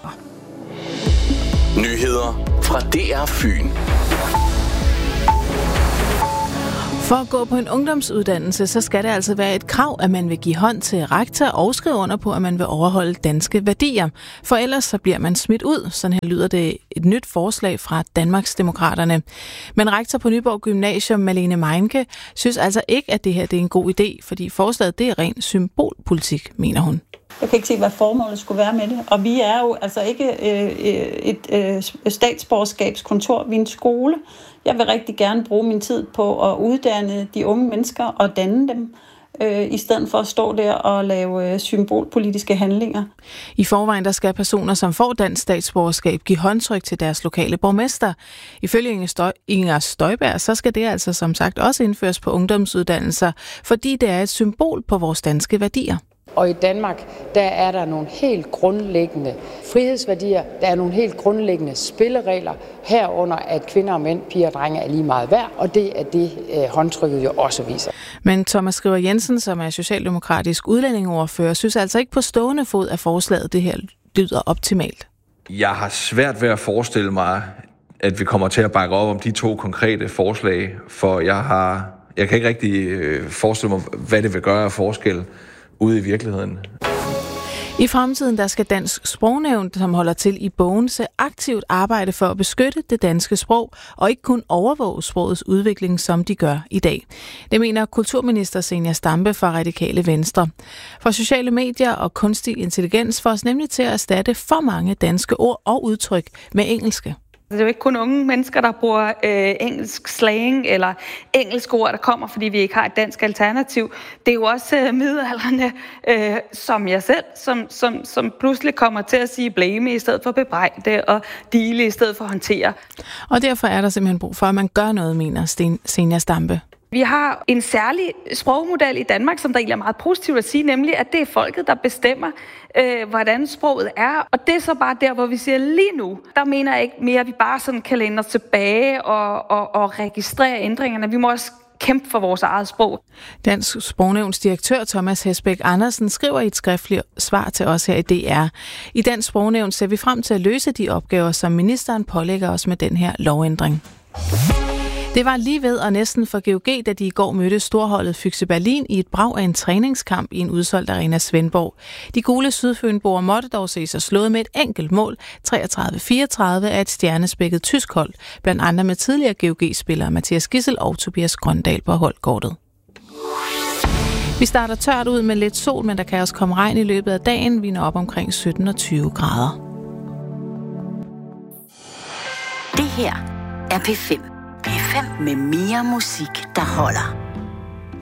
elever. Nyheder fra DR Fyn. For at gå på en ungdomsuddannelse, så skal det altså være et krav, at man vil give hånd til rektor og skrive under på, at man vil overholde danske værdier. For ellers så bliver man smidt ud. Sådan her lyder det et nyt forslag fra Danmarksdemokraterne. Men rektor på Nyborg Gymnasium, Malene Meinke, synes altså ikke, at det her det er en god idé, fordi forslaget det er ren symbolpolitik, mener hun. Jeg kan ikke se, hvad formålet skulle være med det. Og vi er jo altså ikke et statsborgerskabskontor, vi er en skole. Jeg vil rigtig gerne bruge min tid på at uddanne de unge mennesker og danne dem, i stedet for at stå der og lave symbolpolitiske handlinger. I forvejen der skal personer, som får dansk statsborgerskab, give håndtryk til deres lokale borgmester. Ifølge Inger Støjberg, så skal det altså som sagt også indføres på ungdomsuddannelser, fordi det er et symbol på vores danske værdier. Og i Danmark, der er der nogle helt grundlæggende frihedsværdier, der er nogle helt grundlæggende spilleregler, herunder at kvinder og mænd, piger og drenge er lige meget værd, og det er det håndtrykket jo også viser. Men Thomas Skriver Jensen, som er socialdemokratisk udlændingeordfører, synes altså ikke på stående fod, at forslaget det her lyder optimalt. Jeg har svært ved at forestille mig, at vi kommer til at bakke op om de to konkrete forslag, for jeg kan ikke rigtig forestille mig, hvad det vil gøre af forskel ude i virkeligheden. I fremtiden der skal Dansk Sprognævn, som holder til i Bogense, aktivt arbejde for at beskytte det danske sprog, og ikke kun overvåge sprogets udvikling, som de gør i dag. Det mener kulturminister Zenia Stampe fra Radikale Venstre. For sociale medier og kunstig intelligens får os nemlig til at erstatte for mange danske ord og udtryk med engelske. Det er jo ikke kun unge mennesker, der bruger engelsk slang eller engelske ord, der kommer, fordi vi ikke har et dansk alternativ. Det er jo også midaldrende, som jeg selv, som pludselig kommer til at sige blame i stedet for bebrejde og dele i stedet for håndtere. Og derfor er der simpelthen brug for, at man gør noget, mener Zenia Stampe. Vi har en særlig sprogmodel i Danmark, som der egentlig er meget positivt at sige, nemlig at det er folket, der bestemmer, hvordan sproget er. Og det er så bare der, hvor vi siger lige nu, der mener jeg ikke mere, at vi bare sådan kan læne os tilbage og registrere ændringerne. Vi må også kæmpe for vores eget sprog. Dansk Sprognævns direktør Thomas Hesbæk Andersen skriver i et skriftligt svar til os her i DR. I Dansk Sprognævn ser vi frem til at løse de opgaver, som ministeren pålægger os med den her lovændring. Det var lige ved og næsten for GOG, da de i går mødte storholdet Füchse Berlin i et brag af en træningskamp i en udsolgt arena Svendborg. De gule sydfynboer måtte dog se sig slået med et enkelt mål, 33-34 af et stjernespækket tysk hold, blandt andre med tidligere GOG-spillere Mathias Gissel og Tobias Grøndal på holdkortet. Vi starter tørt ud med lidt sol, men der kan også komme regn i løbet af dagen. Vi når op omkring 17 og 20 grader. Det her er P5. P5 med mere musik, der holder.